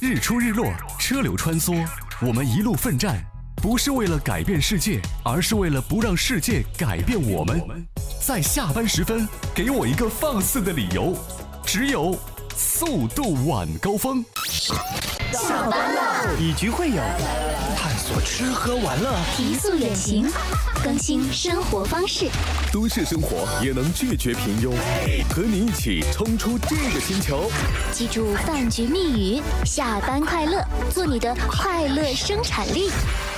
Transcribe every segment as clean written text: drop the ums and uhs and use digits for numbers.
日出日落，车流穿梭，我们一路奋战，不是为了改变世界，而是为了不让世界改变我们。在下班时分，给我一个放肆的理由，只有速度晚高峰。 下班了， 以局会友，探索吃喝玩乐， 提速远行，更新生活方式。 都市生活也能拒绝平庸，和你一起冲出这个星球。 记住饭局密语：下班快乐，做你的快乐生产力。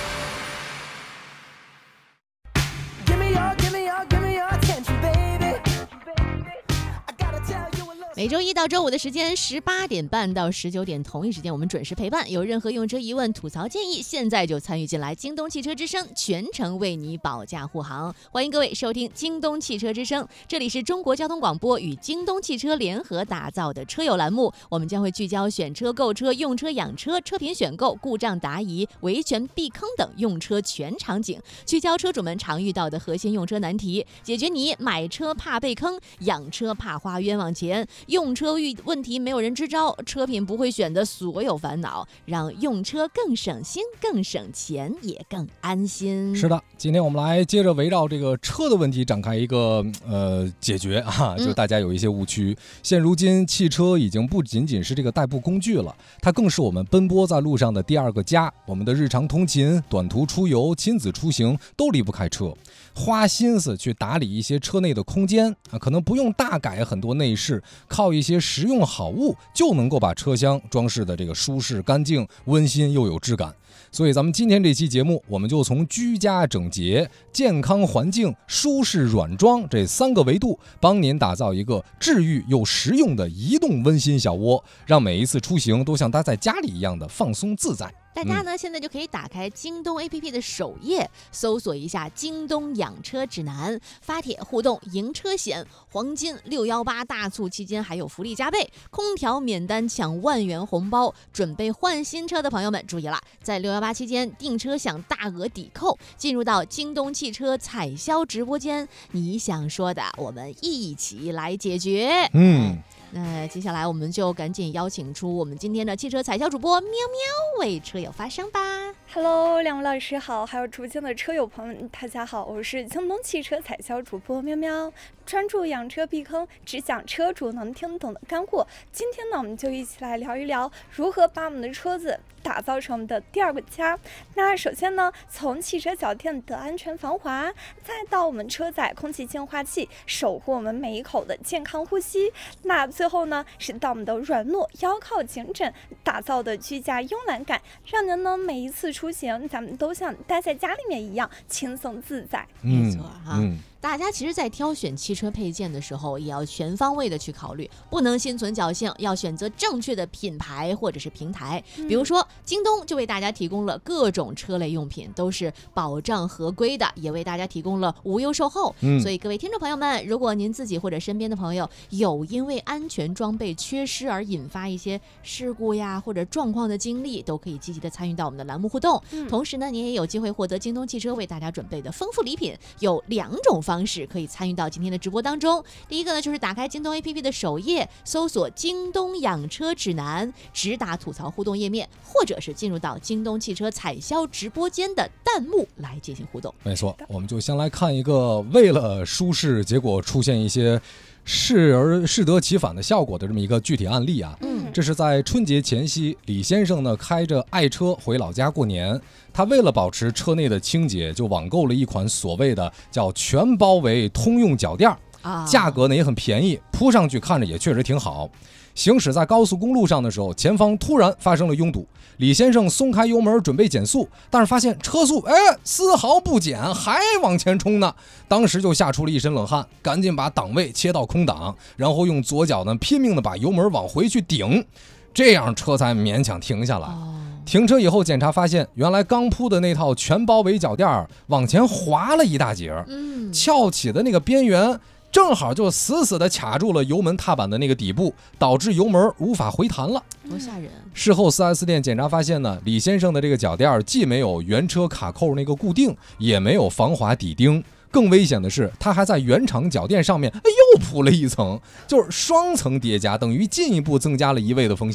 每周一到周五的时间18点半到19点，同一时间我们准时陪伴。有任何用车疑问、吐槽建议，现在就参与进来。京东汽车之声全程为你保驾护航，欢迎各位收听京东汽车之声。这里是中国交通广播与京东汽车联合打造的车友栏目，我们将会聚焦选车、购车、用车、养车、车品选购、故障答疑、维权避坑等用车全场景，聚焦车主们常遇到的核心用车难题，解决你买车怕被坑、养车怕花冤枉钱、用车遇问题没有人支招、车品不会选的所有烦恼，让用车更省心、更省钱，也更安心。 是的，今天我们来接着围绕这个车的问题展开一个解决啊，就大家有一些误区。现如今，汽车已经不仅仅是这个代步工具了，它更是我们奔波在路上的第二个家。我们的日常通勤、短途出游、亲子出行都离不开车。花心思去打理一些车内的空间啊，可能不用大改很多内饰，靠一些实用好物就能够把车厢装饰的这个舒适、干净、温馨又有质感。所以咱们今天这期节目，我们就从居家整洁、健康环境、舒适软装这3个维度，帮您打造一个治愈又实用的移动温馨小窝，让每一次出行都像待在家里一样的放松自在。 大家呢现在就可以打开京东 APP 的首页，搜索一下京东养车指南，发帖互动赢车险，黄金618大促期间还有福利加倍，空调免单抢1万元红包。准备换新车的朋友们注意了，在618期间订车享大额抵扣。进入到京东汽车彩销直播间，你想说的我们一起来解决。那接下来我们就赶紧邀请出我们今天的汽车彩销主播喵喵为车友发声吧。 Hello， 两位老师好，还有直播间的车友朋友们，大家好，我是京东汽车彩销主播喵喵，专注养车避坑，只讲车主能听懂的干货。今天呢，我们就一起来聊一聊如何把我们的车子打造成我们的第二个家。那首先呢，从汽车脚垫的安全防滑，再到我们车载空气净化器，守护我们每一口的健康呼吸。那最后呢，是到我们的软糯腰靠颈枕打造的居家慵懒感，让您呢每一次出行，咱们都像待在家里面一样轻松自在。 没错哈。大家其实在挑选汽车配件的时候，也要全方位的去考虑，不能心存侥幸，要选择正确的品牌或者是平台。比如说京东就为大家提供了各种车类用品，都是保障合规的，也为大家提供了无忧售后。所以各位听众朋友们，如果您自己或者身边的朋友有因为安全装备缺失而引发一些事故呀或者状况的经历，都可以积极的参与到我们的栏目互动。同时呢，您也有机会获得京东汽车为大家准备的丰富礼品，有2种方式可以参与到今天的直播当中。第一个呢，就是打开京东 APP 的首页，搜索京东养车指南，直达吐槽互动页面，或者是进入到京东汽车彩销直播间的弹幕来进行互动。 没错，我们就先来看一个为了舒适结果出现一些适得其反的效果的这么一个具体案例啊。这是在春节前夕，李先生呢开着爱车回老家过年，他为了保持车内的清洁，就网购了一款所谓的叫全包围通用脚垫，价格呢也很便宜，铺上去看着也确实挺好。行驶在高速公路上的时候，前方突然发生了拥堵，李先生松开油门准备减速，但是发现车速丝毫不减，还往前冲呢。当时就吓出了一身冷汗，赶紧把档位切到空档，然后用左脚呢拼命的把油门往回去顶，这样车才勉强停下来。停车以后检查发现，原来刚铺的那套全包围脚垫往前滑了一大截，翘起的那个边缘正好就死死地卡住了油门踏板的那个底部，导致油门无法回弹了。 多吓人！ 事后 4S 店检查发现呢，李先生的这个脚垫既没有原车卡扣那个固定，也没有防滑底钉，更危险的是，他还在原厂脚垫上面又铺了一层，就是双层叠加，等于进一步增加了移位的风险。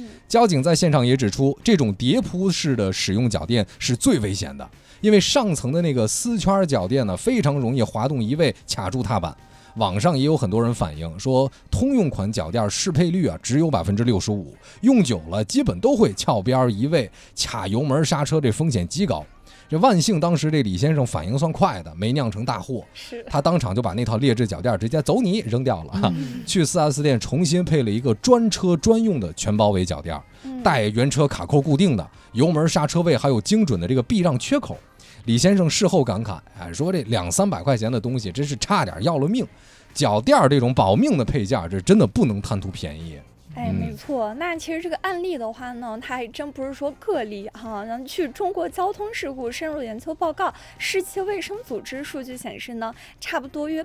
交警在现场也指出，这种叠扑式的使用脚垫是最危险的，因为上层的那个丝圈脚垫呢，非常容易滑动移位，卡住踏板。网上也有很多人反映说，通用款脚垫适配率只有65%，用久了基本都会翘边移位，卡油门刹车，这风险极高。这万幸当时这李先生反应算快的，没酿成大祸。他当场就把那套劣质脚垫直接走你扔掉了，去 4S 店重新配了一个专车专用的全包围脚垫，带原车卡扣固定的，油门刹车位还有精准的这个避让缺口。李先生事后感慨，说这200-300块钱的东西真是差点要了命，脚垫这种保命的配件，这真的不能贪图便宜。 没错。那其实这个案例的话呢，它还真不是说个例哈。据中国交通事故深入研究报告，世界卫生组织数据显示呢，差不多约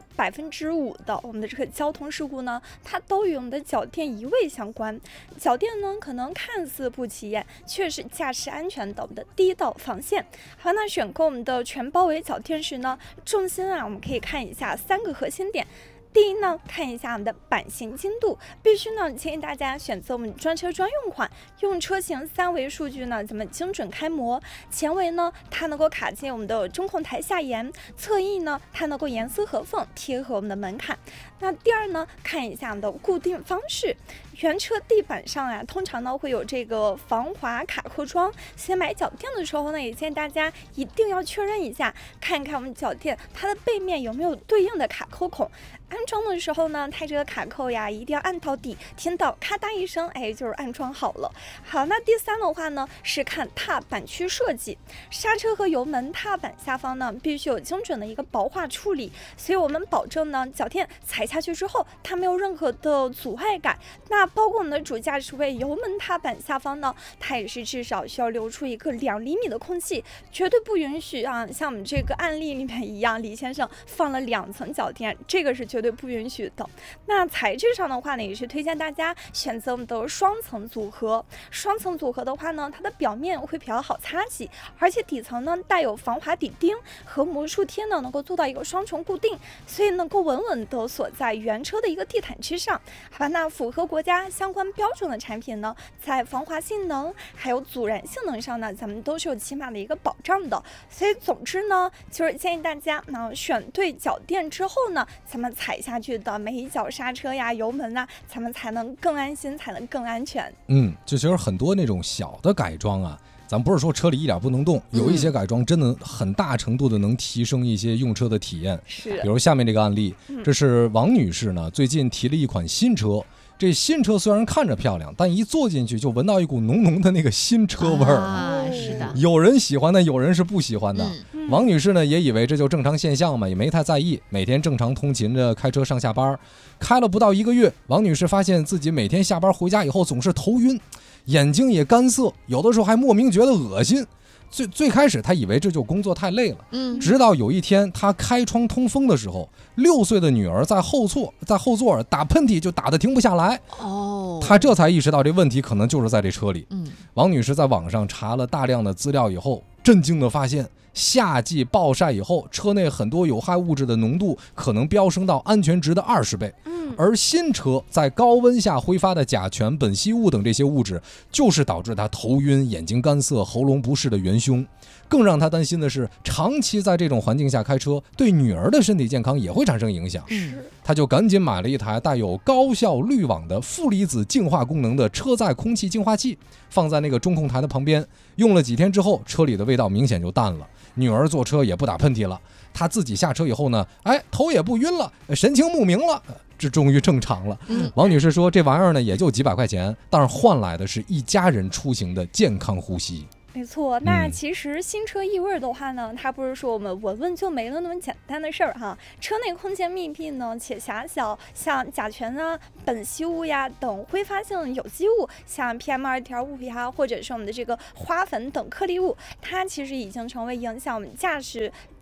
5%的我们的这个交通事故呢，它都与我们的脚垫移位相关。脚垫呢，可能看似不起眼，却是驾驶安全的我们的第一道防线。好，那选购我们的全包围脚垫时呢，重心我们可以看一下3个核心点。第一呢，看一下我们的版型精度，必须呢建议大家选择我们专车专用款，用车型3维数据呢咱们精准开模。前维呢，它能够卡进我们的中控台下沿；侧翼呢，它能够严丝合缝贴合我们的门槛。那第二呢，看一下我们的固定方式。原车地板上通常呢会有这个防滑卡扣桩。先买脚垫的时候呢，也建议大家一定要确认一下，看一看我们脚垫它的背面有没有对应的卡扣孔。安装的时候呢，它这个卡扣一定要按到底，听到咔嗒一声，就是安装好了。好，那第3的话呢，是看踏板区设计。刹车和油门踏板下方呢，必须有精准的一个薄化处理，所以我们保证呢，脚垫踩下去之后，它没有任何的阻碍感。那包括我们的主驾驶位油门踏板下方呢，它也是至少需要留出一个2厘米的空隙，绝对不允许像我们这个案例里面一样，李先生放了2层脚垫，这个是绝对不允许的。那材质上的话呢，也是推荐大家选择我们的双层组合。双层组合的话呢，它的表面会比较好擦洗，而且底层呢带有防滑底钉和魔术贴呢，能够做到一个双重固定，所以能够稳稳的锁在原车的一个地毯之上。好吧，那符合国家相关标准的产品呢，在防滑性能还有阻燃性能上呢，咱们都是有起码的一个保障的。所以总之呢，就是建议大家选对脚垫之后呢，咱们踩下去的每一脚刹车油门咱们才能更安心，才能更安全。 就其实很多那种小的改装咱不是说车里一点不能动，有一些改装真的很大程度的能提升一些用车的体验。比如下面这个案例，这是王女士呢，最近提了一款新车。这新车虽然看着漂亮，但一坐进去就闻到一股浓浓的那个新车味儿。 是的， 有人喜欢的，有人是不喜欢的。王女士呢也以为这就正常现象嘛，也没太在意，每天正常通勤着开车上下班。开了不到1个月，王女士发现自己每天下班回家以后总是头晕，眼睛也干涩，有的时候还莫名觉得恶心。最开始他以为这就工作太累了，直到有一天他开窗通风的时候，6岁的女儿在后座打喷嚏就打得停不下来。他这才意识到这问题可能就是在这车里。王女士在网上查了大量的资料以后，震惊地发现，夏季暴晒以后，车内很多有害物质的浓度可能飙升到安全值的20倍。而新车在高温下挥发的甲醛、苯烯物等这些物质，就是导致他头晕、眼睛干涩、喉咙不适的元凶。更让他担心的是，长期在这种环境下开车，对女儿的身体健康也会产生影响。他就赶紧买了一台带有高效滤网的负离子净化功能的车载空气净化器，放在那个中控台的旁边。用了几天之后，车里的味道明显就淡了，女儿坐车也不打喷嚏了，他自己下车以后呢，头也不晕了，神情目明了，这终于正常了。王女士说，这玩意儿呢也就几百块钱，但是换来的是一家人出行的健康呼吸。 没错，那其实新车异味的话呢，它不是说我们闻闻就没了那么简单的事儿哈。车内空间密闭呢且狭小，像甲醛苯烯物等挥发性有机物，像 PM2.5或者是我们的这个花粉等颗粒物，它其实已经成为影响我们驾驶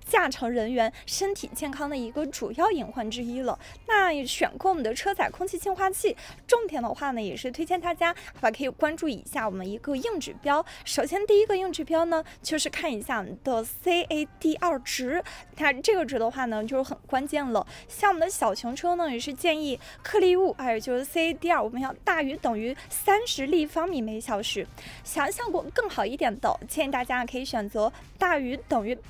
驾乘人员身体健康的一个主要隐患之一了。那选购我们的车载空气净化器，重点的话呢，也是推荐大家可以关注一下我们一个硬指标。首先第一个硬指标呢，就是看一下我们的 CAD2 值，它这个值的话呢，就是很关键了。像我们的小型车呢，也是建议颗粒物，还有就是 CAD2，我们要大于等于30立方米每小时。想要效果更好一点的，建议大家可以选择大于等于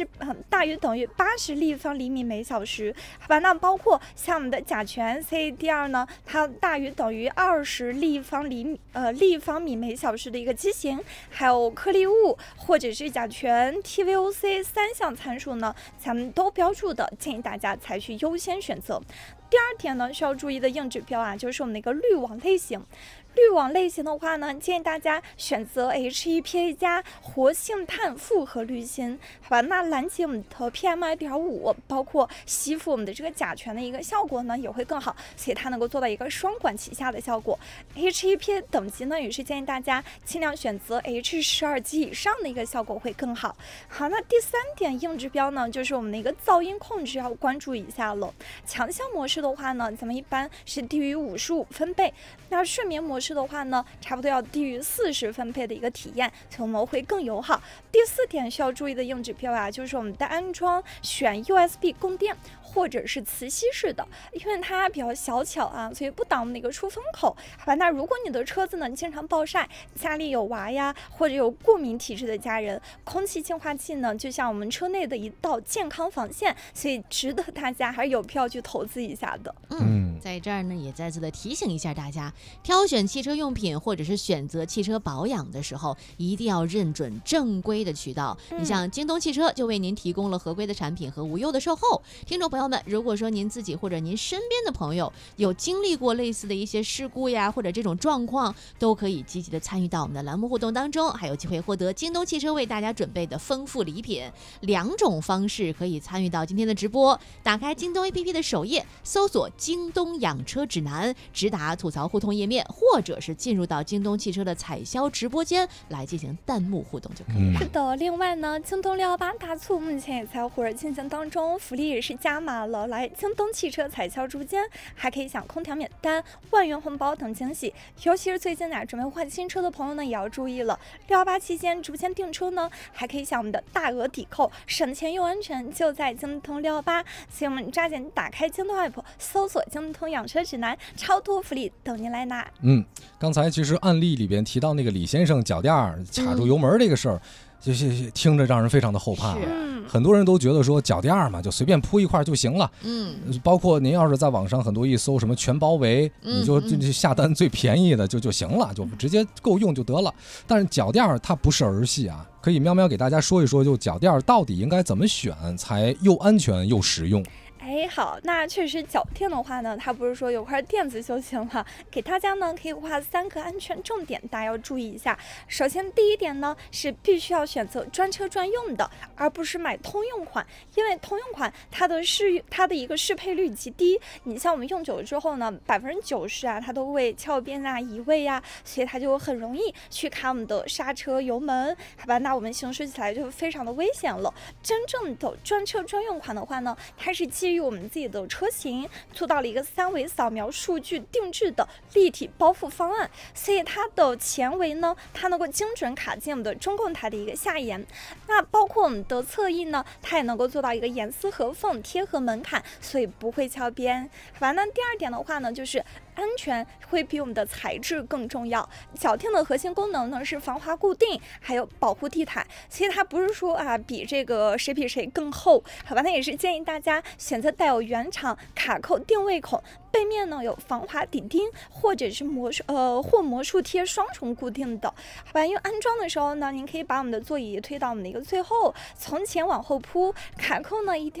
80立方厘米每小时，好吧？那包括像我们的甲醛 CAD2 呢，它大于等于20立方米每小时的一个机型，还有颗粒物或者是甲醛 TVOC 3项参数呢，咱们都标注的，建议大家采取优先选择。第二点呢，需要注意的硬指标啊，就是我们的一个滤网类型。滤网类型的话呢，建议大家选择 HEPA 加活性炭复合滤芯，好吧？那拦截我们的 PM2.5，包括吸附我们的这个甲醛的一个效果呢，也会更好，所以它能够做到一个双管齐下的效果。HEPA 等级呢，也是建议大家尽量选择 H12级以上的一个效果会更好。好，那第三点硬指标呢，就是我们的一个噪音控制要关注一下了。强效模式的话呢，咱们一般是低于55分贝，那睡眠模式的话呢，差不多要低于40分贝的一个体验，所以我们会更友好。第四点需要注意的硬指标啊，就是我们的安装选 USB 供电或者是磁吸式的，因为它比较小巧啊，所以不挡我们的一个出风口，好吧？那如果你的车子呢经常暴晒，家里有娃呀，或者有过敏体质的家人，空气净化器呢就像我们车内的一道健康防线，所以值得大家还是有必要去投资一下的。 在这儿呢，也再次的提醒一下大家，挑选汽车用品或者是选择汽车保养的时候，一定要认准正规的渠道。你像京东汽车就为您提供了合规的产品和无忧的售后。听众朋友们，如果说您自己或者您身边的朋友有经历过类似的一些事故呀，或者这种状况，都可以积极的参与到我们的栏目互动当中，还有机会获得京东汽车为大家准备的丰富礼品。2种方式可以参与到今天的直播：打开京东 APP 的首页，搜索京东养车指南，直达吐槽互动页面，或者是进入到京东汽车的采销直播间来进行弹幕互动就可以了。 是的，另外呢，京东618大促目前也在火热进行当中，福利也是加码了。来京东汽车采销直播间还可以享空调免单、万元红包等惊喜，尤其是最近准备换新车的朋友呢，也要注意了。618期间直播间订车呢，还可以享我们的大额抵扣，省钱又安全，就在京东618。所以我们抓紧打开京东 app， 搜索京东养车指南，超多福利等您来拿。 刚才其实案例里边提到那个李先生脚垫卡住油门这个事儿，就是听着让人非常的后怕。很多人都觉得说脚垫嘛，就随便铺一块就行了。包括您要是在网上很多一搜什么全包围，你就下单最便宜的就行了，就直接够用就得了。但是脚垫它不是儿戏啊，可以喵喵给大家说一说，就脚垫到底应该怎么选才又安全又实用。 好，那确实脚垫的话呢，它不是说有块垫子就行了，给大家呢可以画3个安全重点，大家要注意一下。首先第一点呢，是必须要选择专车专用的，而不是买通用款，因为通用款它的一个适配率极低，你像我们用久了之后呢，90%它都会翘边移位所以它就很容易去卡我们的刹车油门，好吧？那我们行驶起来就非常的危险了。真正的专车专用款的话呢，它是基于我们自己的车型做到了一个3维扫描数据定制的立体包覆方案，所以它的前围呢，它能够精准卡进我们的中控台的一个下沿，那包括我们的侧翼呢，它也能够做到一个严丝合缝贴合门槛，所以不会翘边。好吧，那第二点的话呢，就是安全会比我们的材质更重要。脚垫的核心功能呢是防滑固定，还有保护地毯，所以它不是说比这个谁比谁更厚，好吧？那也是建议大家选择带有原厂卡扣定位孔，背面呢有防滑底钉，或者是魔术贴双重固定的，好吧？因为安装的时候呢，您可以把我们的座椅推到我们的一个最后，从前往后铺，卡扣呢一定要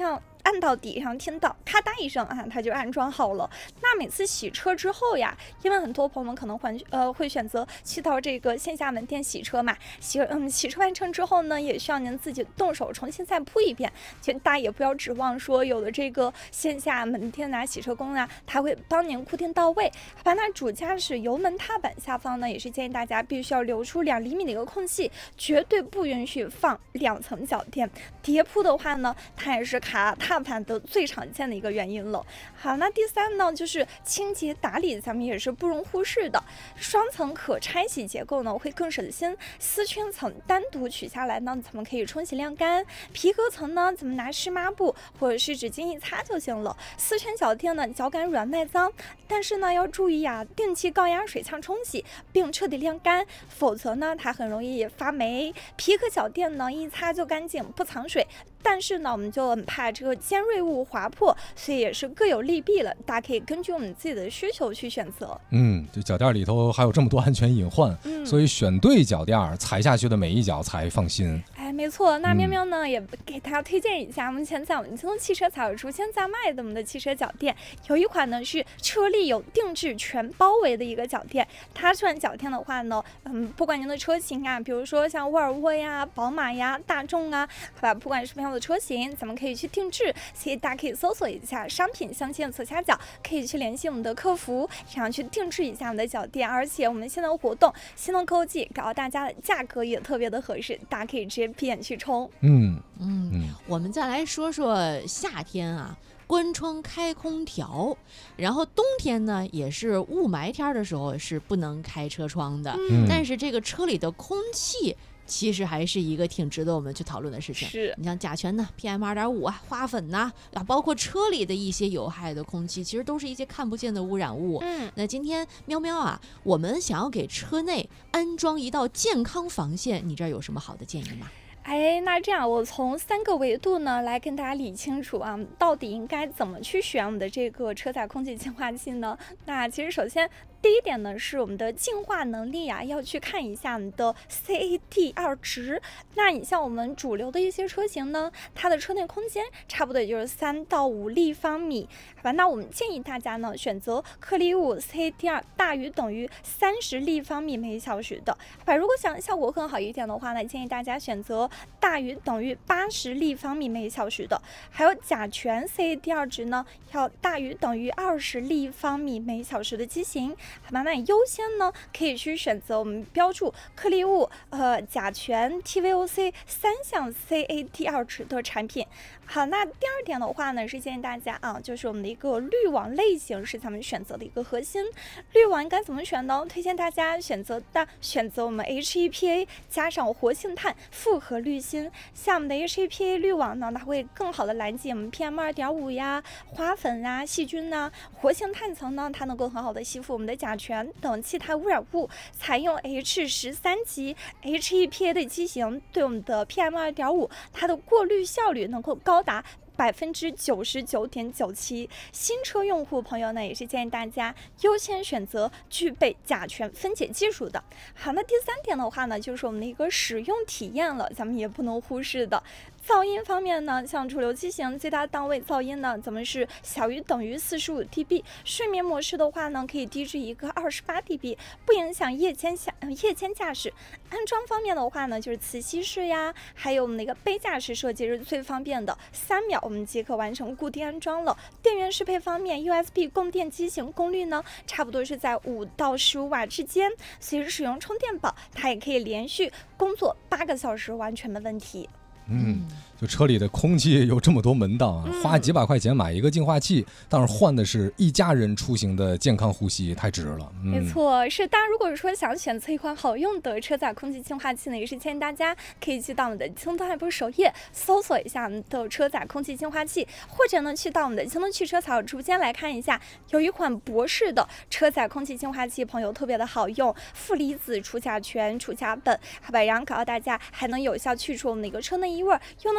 按到底，然后听到咔嗒一声啊，它就安装好了。那每次洗车之后呀，因为很多朋友们可能会选择去到这个线下门店洗车嘛，洗车完成之后呢，也需要您自己动手重新再铺一遍。其实大家也不要指望说有的这个线下门店啊、洗车工啊，他会帮您固定到位。好吧，那主驾驶油门踏板下方呢，也是建议大家必须要留出2厘米的一个空隙，绝对不允许放2层脚垫。叠铺的话呢，它也是卡踏板的最常见的一个原因了。好，那第3呢，就是清洁打理，咱们也是不容忽视的。双层可拆洗结构呢，会更省心。丝圈层单独取下来呢，咱们可以冲洗晾干；皮革层呢，咱们拿湿抹布或者是纸巾一擦就行了。丝圈脚垫呢，脚感软耐脏，但是呢要注意啊，定期高压水枪冲洗并彻底晾干，否则呢它很容易发霉。皮革脚垫呢一擦就干净，不藏水。但是呢，我们就很怕这个尖锐物划破，所以也是各有利弊了。大家可以根据我们自己的需求去选择。 这脚垫里头还有这么多安全隐患，所以选对脚垫，踩下去的每一脚才放心。 没错。那喵喵呢，也给大家推荐一下，目前在我们京东汽车草有出现在卖的我们的汽车脚垫，有一款呢是车里有定制全包围的一个脚垫。它这款脚垫的话呢，不管您的车型啊，比如说像沃尔沃呀、宝马呀、大众啊，好吧，不管是什么样的车型，咱们可以去定制。所以大家可以搜索一下商品镶嵌左下角，可以去联系我们的客服，然后去定制一下我们的脚垫。而且我们现在的活动，新动购物季搞到大家的价格也特别的合适，大家可以直接闭眼去冲。 我们再来说说夏天啊，关窗开空调，然后冬天呢也是雾霾天的时候是不能开车窗的，但是这个车里的空气其实还是一个挺值得我们去讨论的事情。 是， 你像甲醛呢、PM2.5啊、花粉呐、包括车里的一些有害的空气，其实都是一些看不见的污染物。那今天喵喵啊，我们想要给车内安装一道健康防线，你这儿有什么好的建议吗？ 那这样我从3个维度呢来跟大家理清楚啊，到底应该怎么去选我们的这个车载空气净化器呢？那其实首先第一点呢是我们的净化能力啊，要去看一下我们的 CAT2 值。那你像我们主流的一些车型呢，它的车内空间差不多也就是3到5立方米，好吧？那我们建议大家呢选择颗粒物 CAT2 大于等于30立方米每小时的，好吧？如果想效果更好一点的话呢，建议大家选择大于等于80立方米每小时的。还有甲醛 CAT2 值呢要大于等于20立方米每小时的机型，好吧？那你优先呢可以去选择我们标注颗粒物、甲醛、TVOC 3项 CAT2 值的产品。好，那第2点的话呢是建议大家啊，就是我们的一个滤网类型是咱们选择的一个核心。滤网应该怎么选呢？推荐大家选择我们 HEPA 加上活性炭复合滤芯。像我们的 HEPA 滤网呢，它会更好的拦截我们 PM2.5 呀、花粉啊、细菌啊。活性炭层呢，它能够很好的吸附我们的甲醛等气态污染物。采用 H13级 HEPA 的机型，对我们的 PM2.5 它的过滤效率能够高达99.97%。新车用户朋友呢，也是建议大家优先选择具备甲醛分解技术的。好，那第3点的话呢，就是我们的一个使用体验了，咱们也不能忽视的。噪音方面呢，像主流机型最大单位噪音呢，咱们是小于等于45 dB。睡眠模式的话呢，可以低至一个28 dB， 不影响夜间驾驶。安装方面的话呢，就是磁吸式呀，还有我们的一个杯架式设计是最方便的，3秒我们即可完成固定安装了。电源适配方面 ，USB 供电机型功率呢，差不多是在5到15瓦之间，随时使用充电宝，它也可以连续工作8个小时，完全没问题。 就车里的空气有这么多门道啊，花几百块钱买一个净化器，但是换的是一家人出行的健康呼吸，太值了。 没错，是大家如果说想选择一款好用的车载空气净化器呢，也是建议大家可以去到我们的京东 APP 首页搜索一下我们的车载空气净化器，或者呢去到我们的京东汽车草直播间来看一下，有一款博士的车载空气净化器，朋友特别的好用，负离子、除甲醛、除甲苯，好吧，然后搞到大家还能有效去除我们的一个车内异味，又能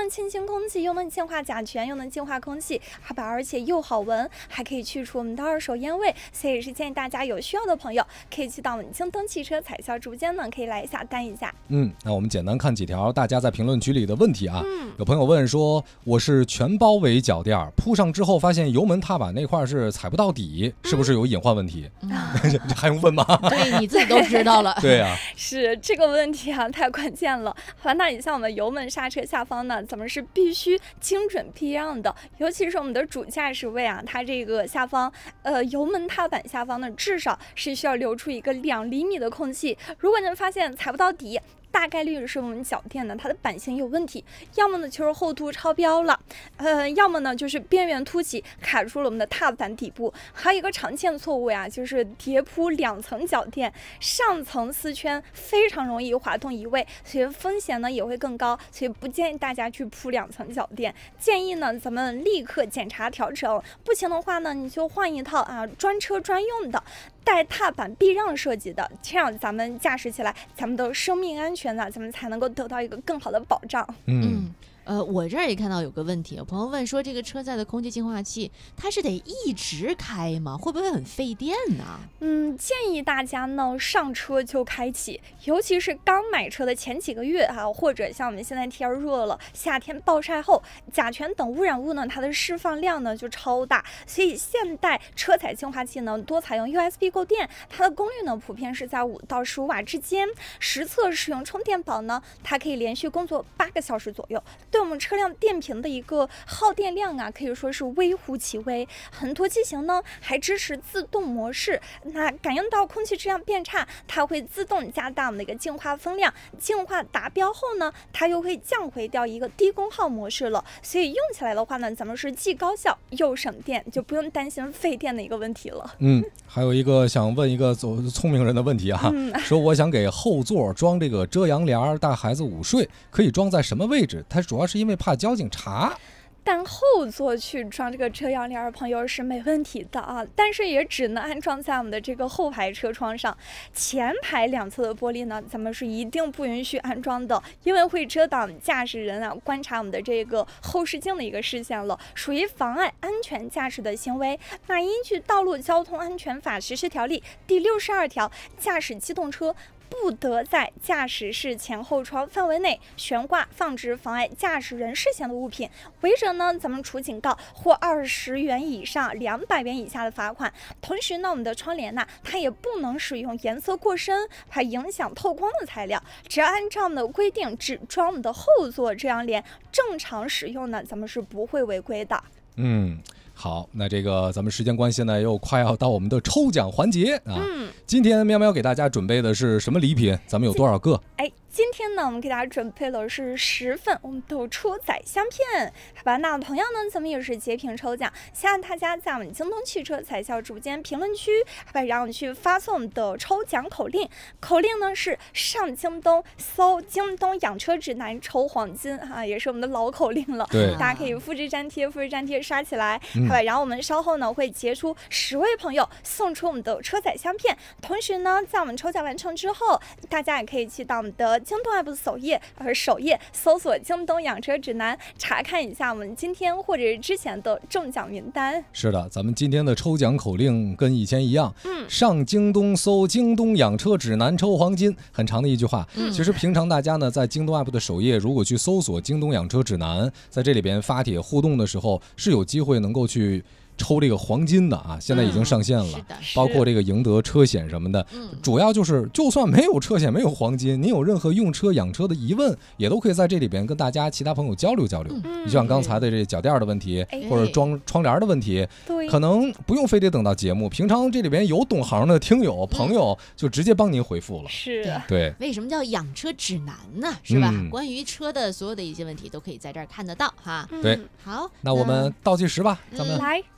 能清新空气，又能净化甲醛，又能净化空气，而且又好闻，还可以去除我们的二手烟味。所以也是建议大家有需要的朋友可以去到我们京东汽车彩销直播间呢，可以来一下单一下。 那我们简单看几条大家在评论区里的问题啊。有朋友问说，我是全包围脚垫，铺上之后发现油门踏板那块是踩不到底，是不是有隐患问题？还用问吗？ 对，你自己都知道了。 对啊， 是这个问题啊，太关键了。好，那你像我们油门刹车下方呢，咱们是必须精准避让的，尤其是我们的主驾驶位啊，它这个下方油门踏板下方呢，至少是需要留出一个2厘米的空隙。如果您发现踩不到底，大概率是我们脚垫呢它的板型有问题，要么呢就是厚度超标了，要么呢就是边缘凸起卡住了我们的踏板底部。还有一个常见错误呀，就是叠铺2层脚垫，上层丝圈非常容易滑动移位，所以风险呢也会更高，所以不建议大家去铺2层脚垫。建议呢咱们立刻检查调整，不行的话呢你就换一套专车专用的带踏板避让设计的，这样咱们驾驶起来咱们的生命安全呢，咱们才能够得到一个更好的保障。 我这儿也看到有个问题，有朋友问说，这个车载的空气净化器它是得一直开吗？会不会很费电呢？ 建议大家呢上车就开启，尤其是刚买车的前几个月或者像我们现在天热了，夏天暴晒后，甲醛等污染物呢它的释放量呢就超大，所以现代车载净化器呢多采用 USB 购电，它的功率呢普遍是在5到15瓦之间，实测使用充电宝呢，它可以连续工作8个小时左右，对我们车辆电瓶的一个耗电量可以说是微乎其微。很多机型呢还支持自动模式，那感应到空气质量变差，它会自动加大我们的一个净化风量，净化达标后呢，它又会降回掉一个低功耗模式了。所以用起来的话呢，咱们是既高效又省电，就不用担心费电的一个问题了。 还有一个想问一个聪明人的问题说我想给后座装这个遮阳帘，带孩子午睡，可以装在什么位置？它主要是因为怕交警查。 但后座去装这个遮阳帘，朋友是没问题的但是也只能安装在我们的这个后排车窗上，前排2侧的玻璃呢，咱们是一定不允许安装的，因为会遮挡驾驶人观察我们的这个后视镜的一个视线了，属于妨碍安全驾驶的行为。那依据《道路交通安全法实施条例》第62条，驾驶机动车不得在驾驶室前后窗范围内悬挂放置妨碍驾驶人视线的物品，违者呢咱们处警告或20元以上200元以下的罚款。同时呢我们的窗帘它也不能使用颜色过深还影响透光的材料，只要按照我们的规定只装我们的后座遮阳帘，正常使用呢咱们是不会违规的。 好，那这个咱们时间关系呢，又快要到我们的抽奖环节今天喵喵给大家准备的是什么礼品？咱们有多少个？ 今天呢我们给大家准备了是10份我们的车载香片，好吧，那同样呢咱们也是截屏抽奖，希望大家在我们京东汽车彩销直播间评论区然后去发送我们的抽奖口令，口令呢是上京东搜京东养车指南抽黄金也是我们的老口令了。 对， 大家可以复制粘贴刷起来然后我们稍后呢会截出10位朋友送出我们的车载香片，同时呢在我们抽奖完成之后，大家也可以去到我们的京东 APP 首页搜索京东养车指南，查看一下我们今天或者是之前的中奖名单。 是的，咱们今天的抽奖口令跟以前一样上京东搜京东养车指南抽黄金，很长的一句话其实平常大家呢在京东 APP 的首页如果去搜索京东养车指南，在这里边发帖互动的时候是有机会能够去抽这个黄金的现在已经上线了包括这个赢得车险什么的主要就是就算没有车险没有黄金，你有任何用车养车的疑问也都可以在这里边跟大家其他朋友交流交流你就像刚才的这脚垫的问题或者装窗帘的问题可能不用非得等到节目，平常这里边有懂行的听友朋友就直接帮您回复了。 是对， 为什么叫养车指南呢？是吧关于车的所有的一些问题都可以在这儿看得到对， 好， 那我们倒计时吧咱们来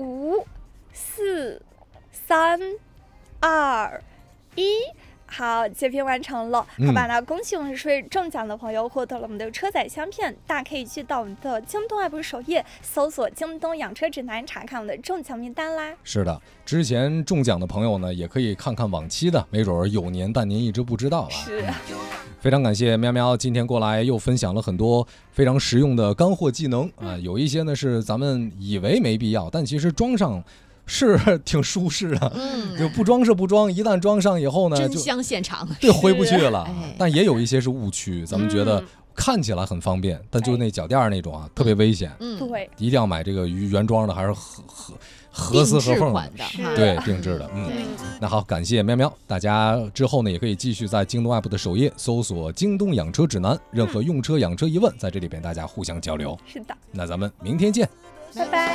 5、4、3、2、1，好，截屏完成了。好吧，那恭喜我们是中奖的朋友获得了我们的车载香片，大家可以去到我们的京东 APP 首页搜索京东养车指南，查看我们的中奖名单啦。 是的，之前中奖的朋友呢也可以看看往期的，没准有年但您一直不知道了。 是非常感谢喵喵今天过来又分享了很多非常实用的干货技能啊，有一些呢是咱们以为没必要，但其实装上是挺舒适的，就不装是不装，一旦装上以后呢， 真香现场， 对，回不去了。但也有一些是误区，咱们觉得看起来很方便，但就那脚垫那种啊，特别危险。 对， 一定要买这个原装的，还是合丝合缝的，对，定制的。那好，感谢喵喵，大家之后呢也可以继续在京东 app 的首页搜索京东养车指南，任何用车养车疑问在这里边大家互相交流。 是的， 那咱们明天见， 拜拜。